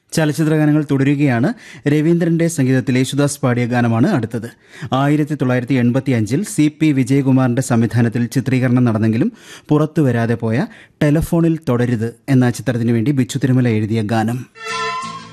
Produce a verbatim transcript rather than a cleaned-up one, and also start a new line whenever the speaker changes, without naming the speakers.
ചലച്ചിത്ര ഗാനങ്ങൾ തുടരുകയാണ്. രവീന്ദ്രന്റെ സംഗീതത്തിൽ യേശുദാസ് പാടിയ ഗാനമാണ് അടുത്തത്. ആയിരത്തി തൊള്ളായിരത്തി എൺപത്തി അഞ്ചിൽ സി പി വിജയകുമാറിന്റെ സംവിധാനത്തിൽ ചിത്രീകരണം നടന്നെങ്കിലും പുറത്തു വരാതെ പോയ ടെലഫോണിൽ തുടരുത് എന്ന ചിത്രത്തിനു വേണ്ടി ബിച്ചു തിരുമല എഴുതിയ ഗാനം.